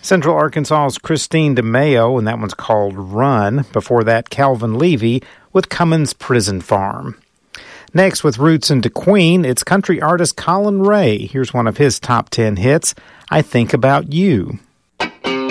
Central Arkansas's Christine DeMeo, and that one's called Run. Before that, Calvin Levy with Cummins Prison Farm. Next, with roots in DeQueen, it's country artist Colin Ray. Here's one of his top 10 hits, I Think About You.